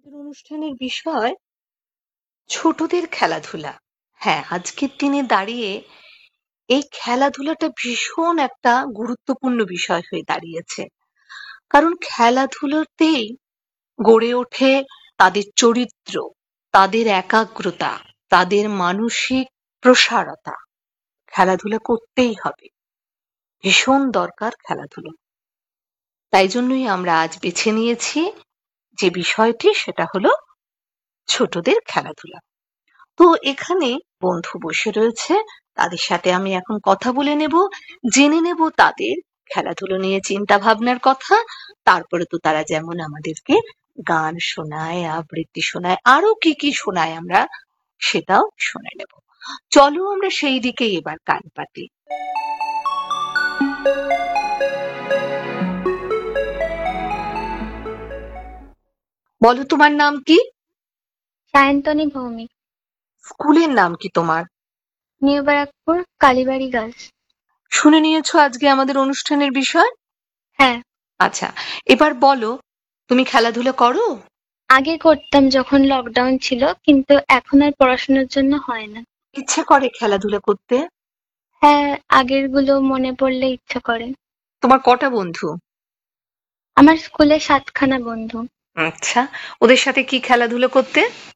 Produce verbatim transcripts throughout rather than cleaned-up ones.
আমাদের অনুষ্ঠানের বিষয় ছোটদের খেলাধুলা। হ্যাঁ, আজকের দিনে দাঁড়িয়ে এই খেলাধুলাটা ভীষণ একটা গুরুত্বপূর্ণ বিষয় হয়ে দাঁড়িয়েছে। কারণ খেলাধুলোতেই গড়ে ওঠে তাদের চরিত্র, তাদের একাগ্রতা, তাদের মানসিক প্রসারতা। খেলাধুলা করতেই হবে। ভীষণ দরকার খেলাধুলো। তাই জন্যই আমরা আজ বেছে নিয়েছি যে বিষয়টি সেটা হলো ছোটদের খেলাধুলা। তো এখানে বন্ধু বসে রয়েছে, তাদের সাথে আমি এখন কথা বলে নেব, জেনে নেব তাদের খেলাধুলো নিয়ে চিন্তা ভাবনার কথা। তারপরে তো তারা যেমন আমাদেরকে গান শোনায়, আবৃত্তি শোনায়, আরো কি কি শোনায় আমরা সেটাও শুনে নেব। চলো আমরা সেই দিকেই এবার কান পাতি। বলো, তোমার নাম কি? সায়ন্তনী ভৌমিক। স্কুলের নাম কি তোমার? নিউ ব্যারাকপুর কালীবাড়ি গার্লস। শুনে নিয়েছো আজকে আমাদের অনুষ্ঠানের বিষয়? হ্যাঁ, আচ্ছা, এবার বলো, তুমি খেলাধুলা করো? আগে করতাম যখন লকডাউন ছিল, কিন্তু এখন আর পড়াশোনার জন্য হয় না। ইচ্ছে করে খেলাধুলা করতে? হ্যাঁ, আগের গুলো মনে পড়লে ইচ্ছা করে। তোমার কটা বন্ধু? আমার স্কুলে সাতখানা বন্ধু। আচ্ছা, ওদের সাথে কি খেলাধুলো করতে?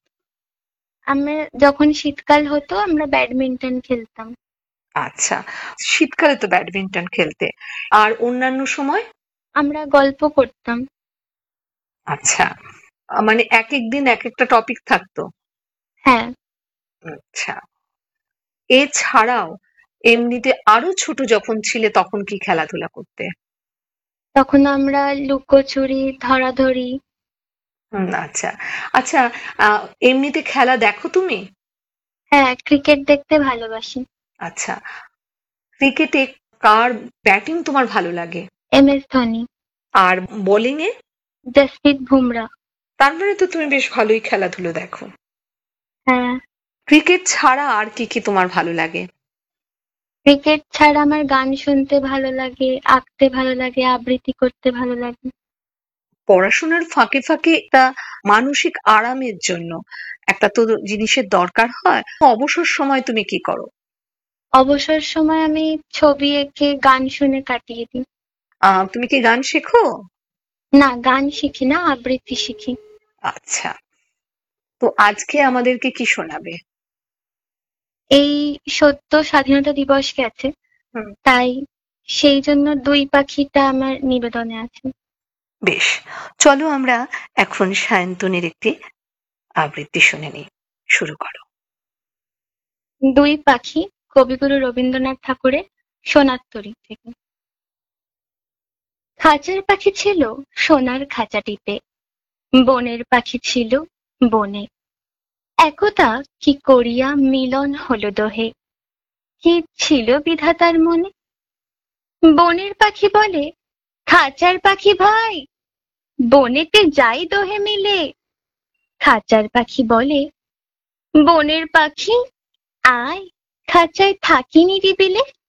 আমরা যখন শীতকাল হতো আমরা ব্যাডমিন্টন খেলতাম। আচ্ছা, শীতকালে তো ব্যাডমিন্টন খেলতে। আর অন্যান্য সময়? আমরা গল্প করতাম। আচ্ছা, আহ, মানে এক এক দিন এক একটা টপিক থাকতো? হ্যাঁ, আচ্ছা, এছাড়াও এমনিতে আরো ছোট যখন ছিলে তখন কি খেলাধুলা করতে? তখন আমরা লুকোচুরি, ধরাধরি। হুম, আচ্ছা আচ্ছা। আহ, এমনিতে খেলা দেখো তুমি? হ্যাঁ, ক্রিকেট দেখতে ভালোবাসি। আচ্ছা, ক্রিকেটে কার ব্যাটিং তোমার ভালো লাগে? M S Dhoni. আর বোলিং এ? জসপ্রীত বুমরা। তার মানে তো তুমি বেশ ভালোই খেলাধুলো দেখো। হ্যাঁ, ক্রিকেট ছাড়া আর কি কি তোমার ভালো লাগে? ক্রিকেট ছাড়া আমার গান শুনতে ভালো লাগে, আঁকতে ভালো লাগে, আবৃত্তি করতে ভালো লাগে। পড়াশোনার ফাঁকে ফাঁকে একটা মানসিক আরামের জন্য একটা তো জিনিসের দরকার হয়। অবসর সময় তুমি কি করো? অবসর সময় আমি ছবি এঁকে গান শুনে কাটিয়ে দিই। আহ তুমি কি গান শেখো? না, গান শিখি না, আবৃত্তি শিখি। আচ্ছা, তো আজকে আমাদেরকে কি শোনাবে? এই সদ্য স্বাধীনতা দিবস গেছে, হুম, তাই সেই জন্য দুই পাখিটা আমার নিবেদনে আছে। বেশ, চলো আমরা এখন সায়ন্তনীর একটি আবৃত্তি শুনে নিই। শুরু করো। দুই পাখি, কবিগুরু রবীন্দ্রনাথ ঠাকুরের সোনার তরী থেকে। খাঁচার পাখি ছিল সোনার খাঁচাটিতে, বনের পাখি ছিল বনে। একদা কি করিয়া মিলন হলো দোহে, কি ছিল বিধাতার মনে। বনের পাখি বলে, খাঁচার পাখি ভাই, বনেতে যাই দোহে মিলে। খাঁচার পাখি বলে, বনের পাখি আয়, খাঁচায় থাকি নিরিবিলে।